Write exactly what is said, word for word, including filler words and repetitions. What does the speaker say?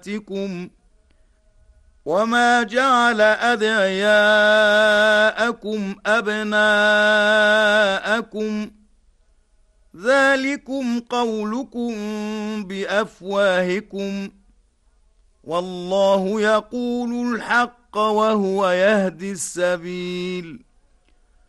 أمهاتكم وما جعل أدعياءكم أبناءكم ذلكم قولكم بأفواهكم والله يقول الحق وهو يهدي السبيل